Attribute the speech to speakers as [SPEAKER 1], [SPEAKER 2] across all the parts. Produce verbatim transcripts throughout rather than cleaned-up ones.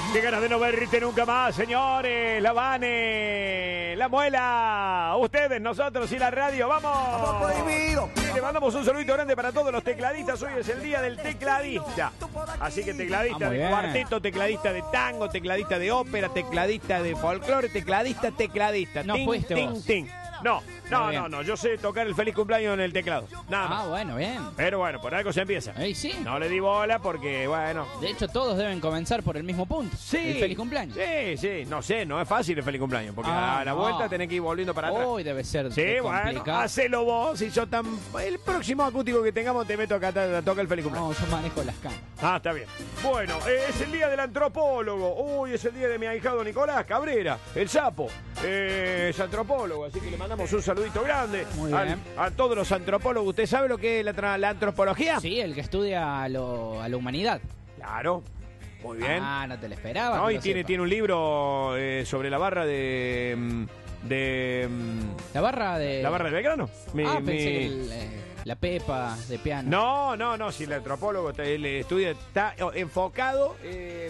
[SPEAKER 1] Qué ganas de no verte nunca más, señores. La Vane, la Muela, ustedes, nosotros y la radio. ¡Vamos!
[SPEAKER 2] Prohibido.
[SPEAKER 1] Y le mandamos un saludito grande para todos los tecladistas. Hoy es el día del tecladista. Así que tecladista
[SPEAKER 3] Ah,
[SPEAKER 1] de
[SPEAKER 3] bien.
[SPEAKER 1] cuarteto, tecladista de tango, tecladista de ópera, tecladista de folclore, tecladista, tecladista.
[SPEAKER 3] No
[SPEAKER 1] Ting,
[SPEAKER 3] fuiste
[SPEAKER 1] ting,
[SPEAKER 3] vos.
[SPEAKER 1] ting. No, no,
[SPEAKER 3] Muy bien.
[SPEAKER 1] no, no. Yo sé tocar el feliz cumpleaños en el teclado. Nada más.
[SPEAKER 3] Ah, bueno, bien.
[SPEAKER 1] Pero bueno, por algo se empieza.
[SPEAKER 3] Ahí sí.
[SPEAKER 1] No le di bola porque, bueno.
[SPEAKER 3] De hecho, todos deben comenzar por el mismo punto.
[SPEAKER 1] Sí.
[SPEAKER 3] El feliz cumpleaños.
[SPEAKER 1] Sí, sí. No sé, no es fácil el feliz cumpleaños. Porque
[SPEAKER 3] Ah,
[SPEAKER 1] a la
[SPEAKER 3] no.
[SPEAKER 1] vuelta tenés que ir volviendo para atrás.
[SPEAKER 3] Hoy debe ser
[SPEAKER 1] Sí,
[SPEAKER 3] de
[SPEAKER 1] bueno,
[SPEAKER 3] complicado.
[SPEAKER 1] hacelo vos. Y yo tan. El próximo acústico que tengamos te meto acá a tocar el feliz cumpleaños.
[SPEAKER 3] No, yo manejo las canas.
[SPEAKER 1] Ah, está bien. Bueno, eh, es el día del antropólogo. Uy, es el día de mi ahijado Nicolás Cabrera, el sapo. Eh, es antropólogo, así que le mandamos un saludito grande
[SPEAKER 3] Muy
[SPEAKER 1] al-
[SPEAKER 3] bien.
[SPEAKER 1] a todos los antropólogos. ¿Usted sabe lo que es la, tra- la antropología?
[SPEAKER 3] Sí, el que estudia a, lo- a la humanidad.
[SPEAKER 1] Claro. Muy bien.
[SPEAKER 3] Ah, no te lo esperaba.
[SPEAKER 1] No,
[SPEAKER 3] que
[SPEAKER 1] y
[SPEAKER 3] lo
[SPEAKER 1] tiene,
[SPEAKER 3] sepa.
[SPEAKER 1] tiene un libro eh, sobre la barra de. mm, de mm,
[SPEAKER 3] La barra de...
[SPEAKER 1] la barra del Belgrano. Mi-
[SPEAKER 3] ah,
[SPEAKER 1] mi-
[SPEAKER 3] pensé que el, eh, la pepa de piano.
[SPEAKER 1] No, no, no, si el antropólogo está- él estudia, está oh, enfocado, eh,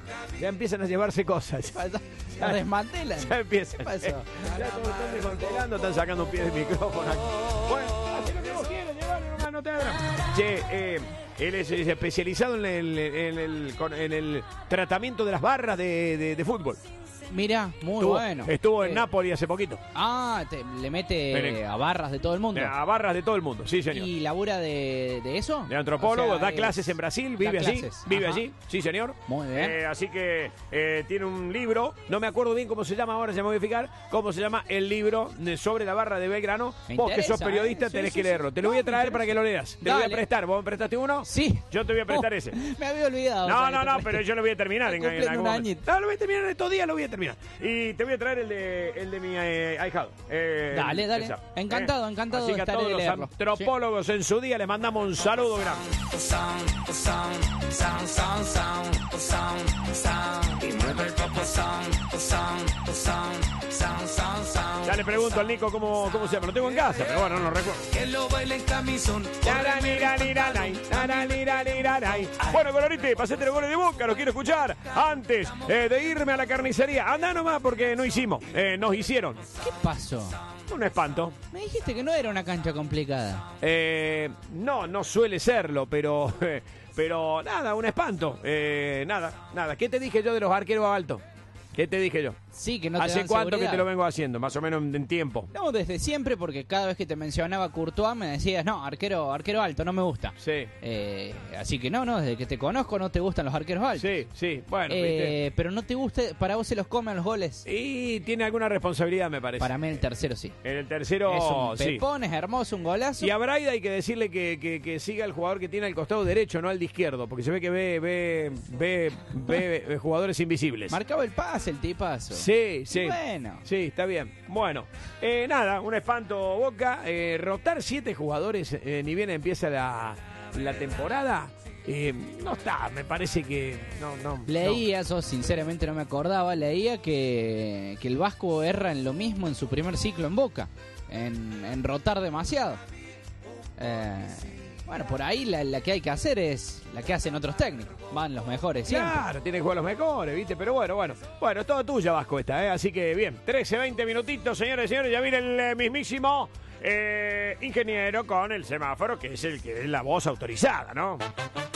[SPEAKER 1] ya empiezan a llevarse cosas.
[SPEAKER 3] La desmantelan.
[SPEAKER 1] Ya empiezan.
[SPEAKER 3] ¿Qué pasó?
[SPEAKER 1] Ya todos están desmantelando, están sacando un pie del micrófono. aquí. Bueno, haz lo que vos quieras, llevarlo nomás, no te hagas drama. Che, eh, él es, es especializado en el, en, el, con- en el tratamiento de las barras de, de- de fútbol.
[SPEAKER 3] Mira, muy
[SPEAKER 1] estuvo,
[SPEAKER 3] bueno.
[SPEAKER 1] Estuvo en
[SPEAKER 3] Eh,
[SPEAKER 1] Nápoles hace poquito.
[SPEAKER 3] Ah, te- le mete
[SPEAKER 1] Mire.
[SPEAKER 3] a barras de todo el mundo.
[SPEAKER 1] A barras de todo el mundo, sí, señor.
[SPEAKER 3] ¿Y labura de, de eso?
[SPEAKER 1] De antropólogo,
[SPEAKER 3] O sea,
[SPEAKER 1] da
[SPEAKER 3] es-
[SPEAKER 1] clases en Brasil, vive
[SPEAKER 3] da
[SPEAKER 1] allí,
[SPEAKER 3] clases,
[SPEAKER 1] vive
[SPEAKER 3] ajá.
[SPEAKER 1] allí, sí señor.
[SPEAKER 3] Muy bien.
[SPEAKER 1] Eh, así que eh, tiene un libro, no me acuerdo bien cómo se llama ahora, se me voy a fijar, cómo se llama el libro de- sobre la barra de Belgrano.
[SPEAKER 3] Me
[SPEAKER 1] Vos que sos
[SPEAKER 3] interesa,
[SPEAKER 1] periodista
[SPEAKER 3] eh. Sí,
[SPEAKER 1] tenés
[SPEAKER 3] sí,
[SPEAKER 1] que leerlo.
[SPEAKER 3] sí.
[SPEAKER 1] Te lo voy
[SPEAKER 3] No,
[SPEAKER 1] a traer
[SPEAKER 3] me
[SPEAKER 1] para que lo leas. Te lo voy a
[SPEAKER 3] Dale.
[SPEAKER 1] prestar. ¿Vos me prestaste uno?
[SPEAKER 3] Sí.
[SPEAKER 1] Yo te voy a prestar
[SPEAKER 3] Oh,
[SPEAKER 1] ese.
[SPEAKER 3] Me había olvidado.
[SPEAKER 1] No,
[SPEAKER 3] o sea,
[SPEAKER 1] no,
[SPEAKER 3] que
[SPEAKER 1] no,
[SPEAKER 3] te-
[SPEAKER 1] pero yo lo voy a terminar en, en
[SPEAKER 3] Cumplen
[SPEAKER 1] algún
[SPEAKER 3] un
[SPEAKER 1] momento.
[SPEAKER 3] añito.
[SPEAKER 1] No, lo voy a terminar en estos días, lo voy a terminar. Y te voy a traer el de, el de mi eh, ahijado. Eh,
[SPEAKER 3] Dale, dale.
[SPEAKER 1] esa.
[SPEAKER 3] Encantado, encantado
[SPEAKER 1] Así
[SPEAKER 3] de
[SPEAKER 1] que a
[SPEAKER 3] estar
[SPEAKER 1] todos
[SPEAKER 3] de
[SPEAKER 1] los
[SPEAKER 3] leerlo.
[SPEAKER 1] antropólogos en su día les mandamos un saludo grande. Ya le pregunto al Nico cómo, cómo se llama. Lo tengo en casa, pero bueno, no lo recuerdo.
[SPEAKER 2] Que lo baila en camisón.
[SPEAKER 1] Bueno, Colorite, pasate los goles de Boca, los quiero escuchar. Antes eh, de irme a la carnicería. Anda nomás porque no hicimos, eh, nos hicieron.
[SPEAKER 3] ¿Qué pasó?
[SPEAKER 1] Un espanto.
[SPEAKER 3] Me dijiste que no era una cancha complicada.
[SPEAKER 1] Eh, no, no suele serlo, pero, pero nada, un espanto. Eh, nada, nada. ¿Qué te dije yo de los arqueros altos? ¿Qué te dije yo?
[SPEAKER 3] Sí, que no te
[SPEAKER 1] ¿Hace
[SPEAKER 3] dan
[SPEAKER 1] cuánto
[SPEAKER 3] seguridad.
[SPEAKER 1] que te lo vengo haciendo? Más o menos en, en tiempo.
[SPEAKER 3] No, desde siempre, porque cada vez que te mencionaba Courtois me decías, no, arquero arquero alto, no me gusta.
[SPEAKER 1] Sí.
[SPEAKER 3] Eh, así que no, no, desde que te conozco no te gustan los arqueros altos.
[SPEAKER 1] Sí, sí, bueno,
[SPEAKER 3] Eh, pero no te gusta, para vos se los comen los goles.
[SPEAKER 1] ¿viste? Y tiene alguna responsabilidad, me parece.
[SPEAKER 3] Para mí el tercero sí.
[SPEAKER 1] En el tercero,
[SPEAKER 3] Es un
[SPEAKER 1] sí.
[SPEAKER 3] pepón, es hermoso, un golazo.
[SPEAKER 1] Y a Braida hay que decirle que, que, que siga el jugador que tiene al costado derecho, no al de izquierdo, porque se ve que ve, ve, ve, ve, ve jugadores invisibles.
[SPEAKER 3] Marcaba el pase, el tipazo.
[SPEAKER 1] Sí, sí.
[SPEAKER 3] Bueno.
[SPEAKER 1] Sí, está bien. Bueno, eh, nada, un espanto Boca. Eh, rotar siete jugadores, eh, ni bien empieza la, la temporada, eh, no está, me parece que no, no.
[SPEAKER 3] Leía, eso sinceramente no me acordaba, leía que, que el Vasco erra en lo mismo en su primer ciclo en Boca, en, en rotar demasiado. Eh, bueno, por ahí la, la que hay que hacer es la que hacen otros técnicos, van los mejores
[SPEAKER 1] no.
[SPEAKER 3] siempre.
[SPEAKER 1] Claro, tiene que jugar los mejores, ¿viste? Pero bueno, bueno. Bueno, es todo tuya, Vasco, esta, ¿eh? Así que bien, trece, veinte minutitos, señores y señores. Ya viene el eh, mismísimo eh, ingeniero con el semáforo, que es el que es la voz autorizada, ¿no?